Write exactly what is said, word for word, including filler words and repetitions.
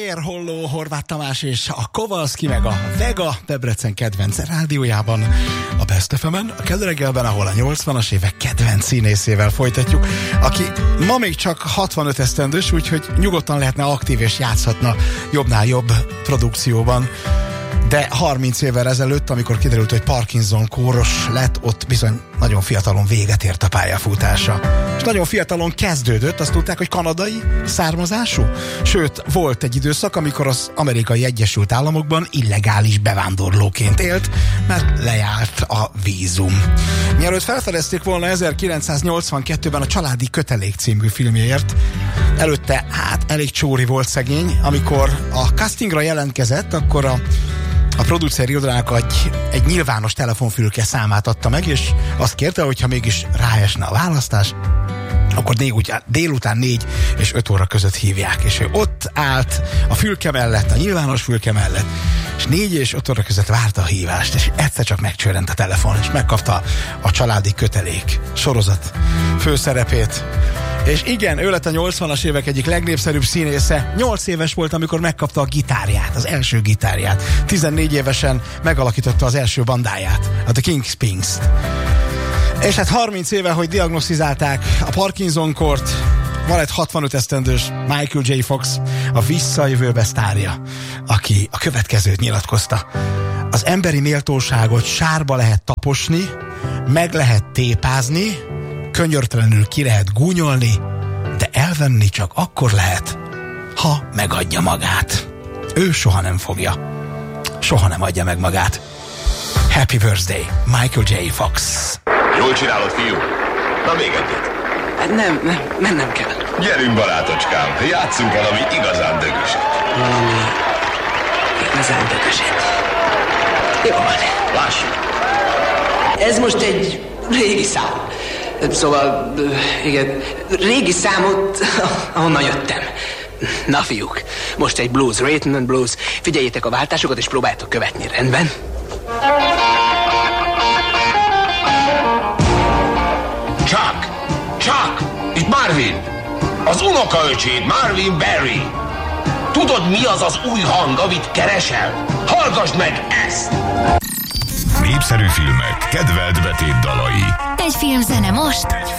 Pér, Holló, Horváth Tamás és a Kovalszki meg a Vega Debrecen kedvenc rádiójában, a Best ef emen, a Kedd reggelben, ahol a nyolcvanas évek kedvenc színészével folytatjuk, aki ma még csak hatvanöt esztendős, úgyhogy nyugodtan lehetne aktív és játszhatna jobbnál jobb produkcióban. De harminc évvel ezelőtt, amikor kiderült, hogy Parkinson kóros lett, ott bizony nagyon fiatalon véget ért a pályafutása. És nagyon fiatalon kezdődött, azt tudták, hogy kanadai származású. Sőt, volt egy időszak, amikor az Amerikai Egyesült Államokban illegális bevándorlóként élt, mert lejárt a vízum. Mielőtt felfedezték volna ezerkilencszáznyolcvankettőben a Családi Kötelék című filmjéért, előtte hát elég csóri volt szegény, amikor a castingra jelentkezett, akkor a A produceri irodának egy, egy nyilvános telefonfülke számát adta meg, és azt kérte, hogyha mégis ráesne a választás, akkor délután, délután négy és öt óra között hívják. És ő ott állt a fülke mellett, a nyilvános fülke mellett, és négy és öt óra között várta a hívást, és egyszer csak megcsörrent a telefon, és megkapta a Családi Kötelék sorozat főszerepét. És igen, ő lett a nyolcvanas évek egyik legnépszerűbb színésze. nyolc éves volt, amikor megkapta a gitárját, az első gitárját. tizennégy évesen megalakította az első bandáját, a The Kingpins-t. És hát harminc éve, hogy diagnosztizálták a Parkinson-kort, van egy hatvanöt esztendős Michael J. Fox, a visszajövőbe sztárja, aki a következőt nyilatkozta. Az emberi méltóságot sárba lehet taposni, meg lehet tépázni, könyörtelenül ki lehet gúnyolni, de elvenni csak akkor lehet, ha megadja magát. Ő soha nem fogja. Soha nem adja meg magát. Happy birthday, Michael J. Fox. Jól csinálod, fiú? Na még egyet. Nem, nem, mennem kell. Gyerünk, barátocskám, játsszunk valami igazán dögöset. Valami igazán dögöset. Jó van. Lássuk. Ez most egy régi szám. Szóval, igen, régi számot, ahonnan jöttem. Na fiúk, most egy blues, rhythm and blues. Figyeljétek a váltásokat és próbáljátok követni, rendben? Chuck! Chuck! Itt Marvin! Az unokaöcséd, Marvin Berry! Tudod, mi az az új hang, amit keresel? Hallgassd meg ezt! Népszerű filmek, kedvelt betétdalai. Egy filmzene most